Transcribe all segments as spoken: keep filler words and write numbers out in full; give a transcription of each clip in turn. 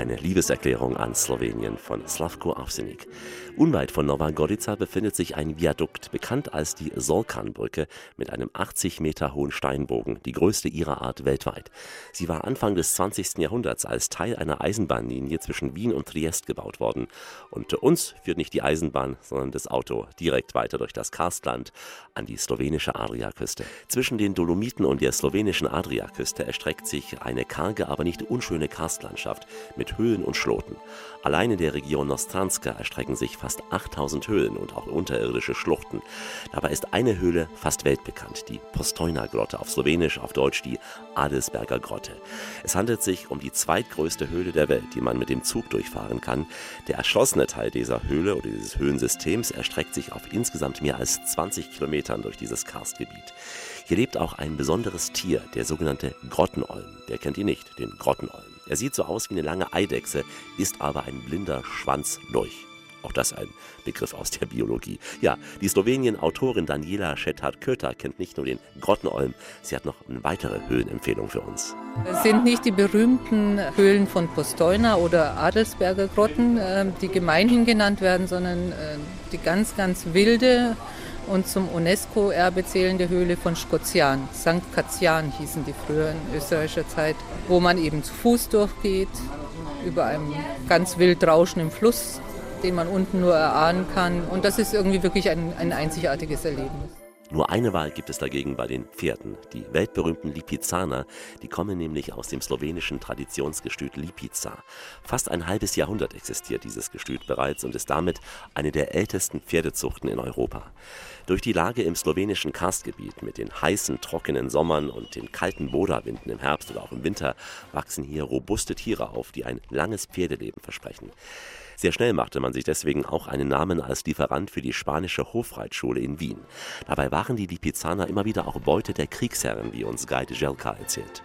Eine Liebeserklärung an Slowenien von Slavko Avsenik. Unweit von Nova Gorica befindet sich ein Viadukt, bekannt als die Solkan-Brücke, mit einem achtzig Meter hohen Steinbogen, die größte ihrer Art weltweit. Sie war Anfang des zwanzigsten Jahrhunderts als Teil einer Eisenbahnlinie zwischen Wien und Triest gebaut worden. Und uns führt nicht die Eisenbahn, sondern das Auto direkt weiter durch das Karstland an die slowenische Adriaküste. Zwischen den Dolomiten und der slowenischen Adriaküste erstreckt sich eine karge, aber nicht unschöne Karstlandschaft mit Höhlen und Schloten. Allein in der Region Nostranska erstrecken sich fast achttausend Höhlen und auch unterirdische Schluchten. Dabei ist eine Höhle fast weltbekannt, die Postojna-Grotte, auf Slowenisch, auf Deutsch die Adelsberger Grotte. Es handelt sich um die zweitgrößte Höhle der Welt, die man mit dem Zug durchfahren kann. Der erschlossene Teil dieser Höhle oder dieses Höhlensystems erstreckt sich auf insgesamt mehr als zwanzig Kilometern durch dieses Karstgebiet. Hier lebt auch ein besonderes Tier, der sogenannte Grottenolm. Der kennt ihr nicht, den Grottenolm. Er sieht so aus wie eine lange Eidechse, ist aber ein blinder Schwanzlurch. Auch das ein Begriff aus der Biologie. Ja, die Slowenien-Autorin Daniela Šetar-Köter kennt nicht nur den Grottenolm, sie hat noch eine weitere Höhlenempfehlung für uns. Es sind nicht die berühmten Höhlen von Postojna oder Adelsberger Grotten, die gemeinhin genannt werden, sondern die ganz, ganz wilde und zum UNESCO-Erbe zählende Höhle von Škocjan. Sankt Katian hießen die früher in österreichischer Zeit, wo man eben zu Fuß durchgeht, über einem ganz wild rauschenden Fluss, den man unten nur erahnen kann. Und das ist irgendwie wirklich ein, ein einzigartiges Erlebnis. Nur eine Wahl gibt es dagegen bei den Pferden. Die weltberühmten Lipizzaner, die kommen nämlich aus dem slowenischen Traditionsgestüt Lipica. Fast ein halbes Jahrhundert existiert dieses Gestüt bereits und ist damit eine der ältesten Pferdezuchten in Europa. Durch die Lage im slowenischen Karstgebiet mit den heißen, trockenen Sommern und den kalten Boda-Winden im Herbst oder auch im Winter wachsen hier robuste Tiere auf, die ein langes Pferdeleben versprechen. Sehr schnell machte man sich deswegen auch einen Namen als Lieferant für die spanische Hofreitschule in Wien. Dabei waren die Lipizzaner immer wieder auch Beute der Kriegsherren, wie uns Guide Jelka erzählt.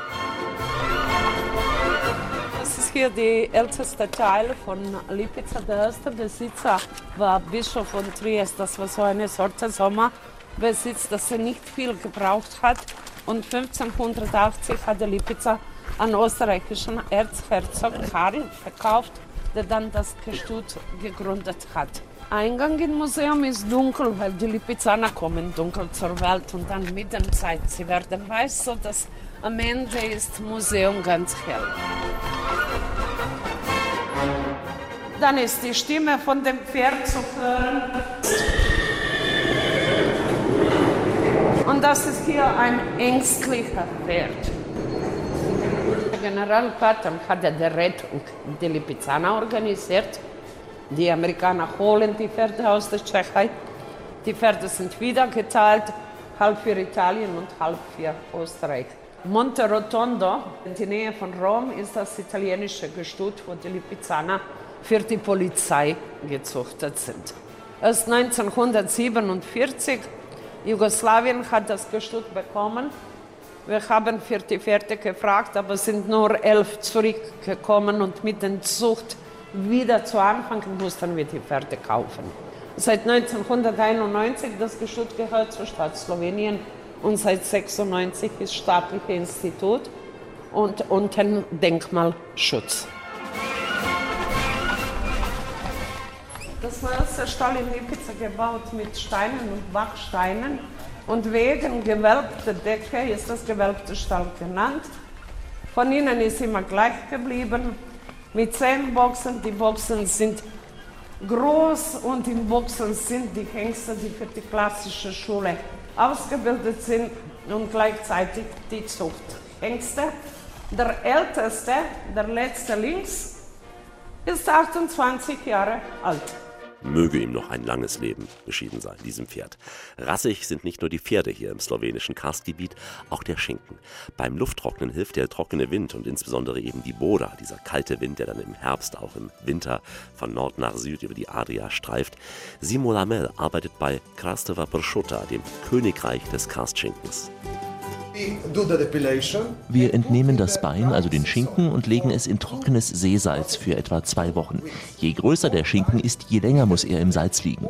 Das ist hier der älteste Teil von Lipica. Der erste Besitzer war Bischof von Triest. Das war so eine Sorte Sommerbesitz, das er nicht viel gebraucht hat. Und fünfzehnhundertachtzig hat der Lipica an österreichischen Erzherzog Karl verkauft, der dann das Gestüt gegründet hat. Eingang im Museum ist dunkel, weil die Lipizzaner kommen dunkel zur Welt und dann mit der Zeit, sie werden weiß, so dass am Ende ist das Museum ganz hell. Dann ist die Stimme von dem Pferd zu hören. Und das ist hier ein ängstlicher Pferd. General Patton hat die Rettung der Lipizzaner organisiert. Die Amerikaner holen die Pferde aus der Tschechei. Die Pferde sind wieder geteilt, halb für Italien und halb für Österreich. Monte Rotondo, in der Nähe von Rom, ist das italienische Gestüt, wo die Lipizzaner für die Polizei gezüchtet sind. Erst neunzehnhundertsiebenundvierzig, Jugoslawien hat das Gestüt bekommen. Wir haben für die Pferde gefragt, aber sind nur elf zurückgekommen und mit der Zucht wieder zu Anfang mussten wir die Pferde kaufen. Seit neunzehnhunderteinundneunzig das Gestüt gehört zur Stadt Slowenien und seit sechsundneunzig ist staatliches Institut und unter Denkmalschutz. Das war erste Stall in Lipica gebaut mit Steinen und Backsteinen. Und wegen gewölbter Decke ist das gewölbte Stall genannt. Von innen ist immer gleich geblieben, mit zehn Boxen. Die Boxen sind groß und in Boxen sind die Hengste, die für die klassische Schule ausgebildet sind und gleichzeitig die Zuchthengste. Der älteste, der letzte links, ist achtundzwanzig Jahre alt. Möge ihm noch ein langes Leben beschieden sein, diesem Pferd. Rassig sind nicht nur die Pferde hier im slowenischen Karstgebiet, auch der Schinken. Beim Lufttrocknen hilft der trockene Wind und insbesondere eben die Boda, dieser kalte Wind, der dann im Herbst, auch im Winter von Nord nach Süd über die Adria streift. Simo Lamel arbeitet bei Krasteva Pršuta, dem Königreich des Karstschinkens. Wir entnehmen das Bein, also den Schinken, und legen es in trockenes Seesalz für etwa zwei Wochen. Je größer der Schinken ist, je länger muss er im Salz liegen.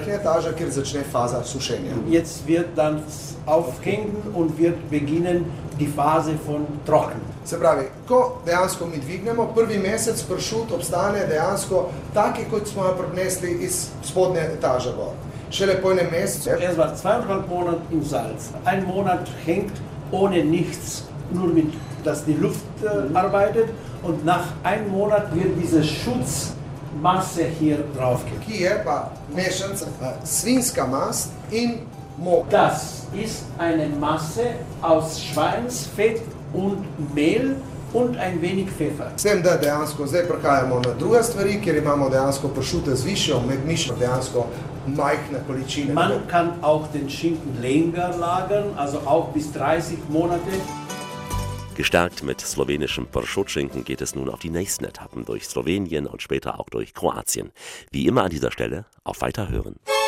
Jetzt wird dann aufhängen und wird beginnen die Phase von trocken. Se pravi, ko dejansko mi dvignemo, prvi mesec pršut obstane dejansko taki, kot smo ga prinesli iz spodnje etaže gor. Šele po enem mesecu. Er war zweieinhalb Monate im Salz. Ein Monat hängt ohne nichts, nur mit, dass die Luft äh, arbeitet. Und nach einem Monat wird diese Schutzmasse hier draufgegeben. Ki je pa mešanica svinjska mast in mok. Das ist eine Masse aus Schweinsfett und Mehl und ein wenig Pfeffer. S tem, da dejansko zdaj prehajamo na druge stvari, kjer imamo dejansko pršute z višjo, med mišjo dejansko majhne količine. Man kann auch den Schinken länger lagern, also auch bis dreißig Monate. Gestärkt mit slowenischem Pršut-Schinken geht es nun auf die nächsten Etappen durch Slowenien und später auch durch Kroatien. Wie immer an dieser Stelle auf Weiterhören.